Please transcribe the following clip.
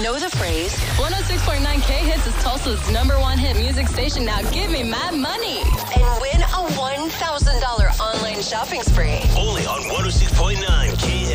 Know the phrase? 106.9 K-Hits is Tulsa's #1 hit music station. Now give me my money. And win a $1,000 online shopping spree. Only on 106.9 K.